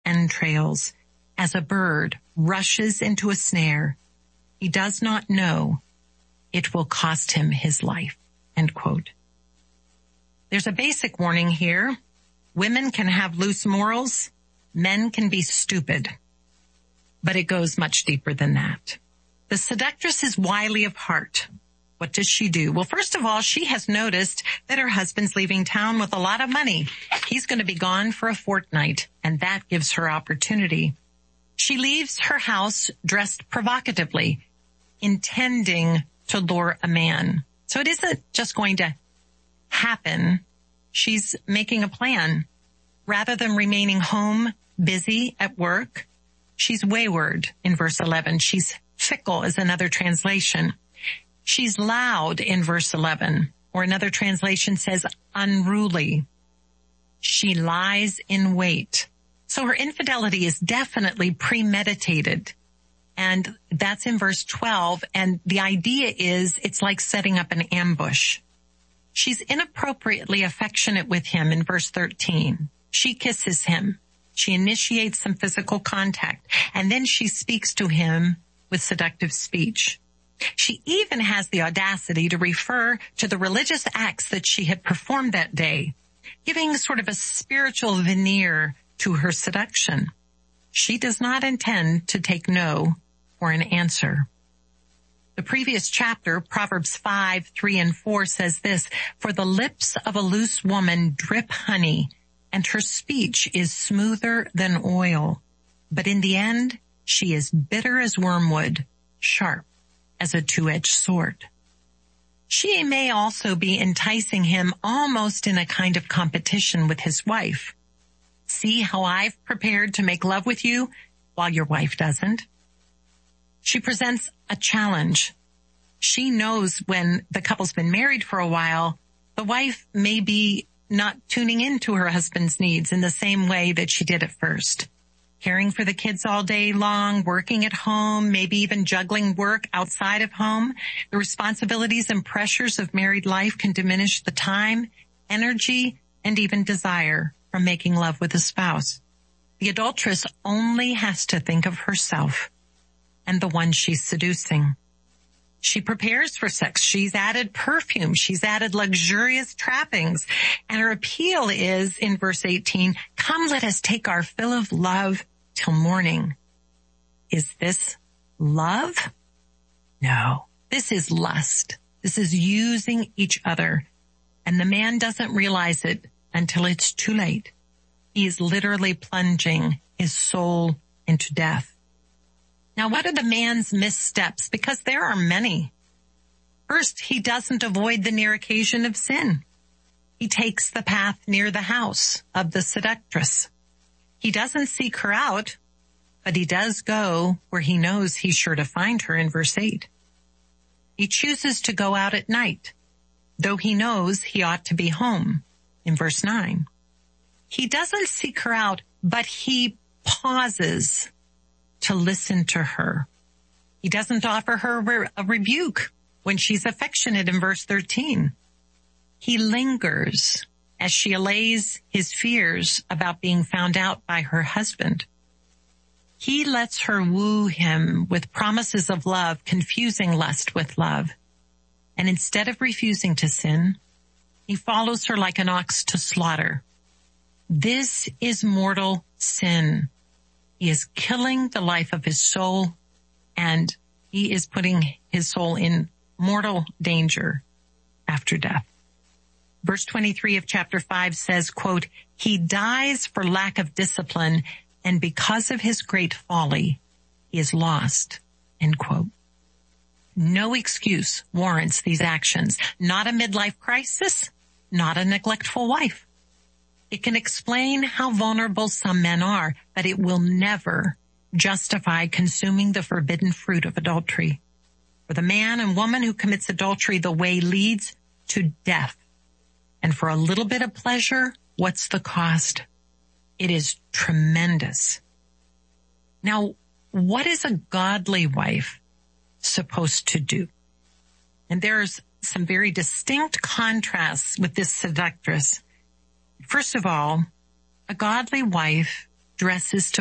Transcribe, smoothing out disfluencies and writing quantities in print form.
entrails. As a bird rushes into a snare, he does not know it will cost him his life. End quote. There's a basic warning here. Women can have loose morals. Men can be stupid. But it goes much deeper than that. The seductress is wily of heart. What does she do? Well, first of all, she has noticed that her husband's leaving town with a lot of money. He's going to be gone for a fortnight, and that gives her opportunity. She leaves her house dressed provocatively, intending to lure a man. So it isn't just going to happen. She's making a plan. Rather than remaining home, busy at work, she's wayward in verse 11. She's fickle is another translation. She's loud in verse 11, or another translation says unruly. She lies in wait. So her infidelity is definitely premeditated. And that's in verse 12. And the idea is it's like setting up an ambush. She's inappropriately affectionate with him in verse 13. She kisses him. She initiates some physical contact. And then she speaks to him with seductive speech. She even has the audacity to refer to the religious acts that she had performed that day, giving sort of a spiritual veneer to her seduction. She does not intend to take no for an answer. The previous chapter, Proverbs 5, 3, and 4 says this, "For the lips of a loose woman drip honey, and her speech is smoother than oil. But in the end, she is bitter as wormwood, sharp as a two-edged sword." She may also be enticing him almost in a kind of competition with his wife. See how I've prepared to make love with you while your wife doesn't. She presents a challenge. She knows when the couple's been married for a while, the wife may be not tuning into her husband's needs in the same way that she did at first. Caring for the kids all day long, working at home, maybe even juggling work outside of home. The responsibilities and pressures of married life can diminish the time, energy, and even desire from making love with a spouse. The adulteress only has to think of herself and the one she's seducing. She prepares for sex. She's added perfume. She's added luxurious trappings. And her appeal is, in verse 18, "Come, let us take our fill of love till morning." Is this love? No. This is lust. This is using each other. And the man doesn't realize it until it's too late. He is literally plunging his soul into death. Now, what are the man's missteps? Because there are many. First, he doesn't avoid the near occasion of sin. He takes the path near the house of the seductress. He doesn't seek her out, but he does go where he knows he's sure to find her in verse 8. He chooses to go out at night, though he knows he ought to be home in verse 9. He doesn't seek her out, but he pauses to listen to her. He doesn't offer her a rebuke when she's affectionate in verse 13. He lingers as she allays his fears about being found out by her husband. He lets her woo him with promises of love, confusing lust with love. And instead of refusing to sin, he follows her like an ox to slaughter. This is mortal sin. He is killing the life of his soul, and he is putting his soul in mortal danger after death. Verse 23 of chapter 5 says, quote, "He dies for lack of discipline, and because of his great folly, he is lost," end quote. No excuse warrants these actions. Not a midlife crisis, not a neglectful wife. It can explain how vulnerable some men are, but it will never justify consuming the forbidden fruit of adultery. For the man and woman who commits adultery, the way leads to death. And for a little bit of pleasure, what's the cost? It is tremendous. Now, what is a godly wife supposed to do? And there's some very distinct contrasts with this seductress. First of all, a godly wife dresses to